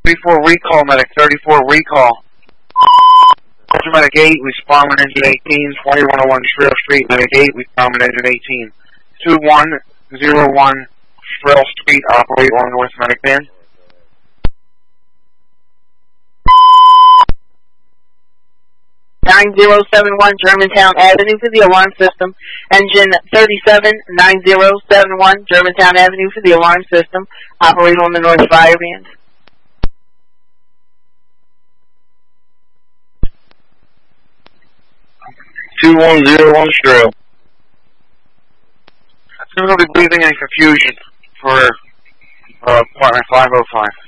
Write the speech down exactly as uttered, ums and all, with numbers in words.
thirty-four recall, medic, thirty-four recall. Medic eight, we spawn with engine eighteen, twenty-one oh one Shrill Street, medic eight, we spawn with engine eighteen. two one zero one Shrill Street, operate on North Medic Band. nine zero seven one Germantown Avenue for the alarm system. Engine thirty-seven nine zero seven one Germantown Avenue for the alarm system. Operate on the North Fire Band. two one zero one Shrill. Seems to be breathing in confusion for uh, apartment five oh five.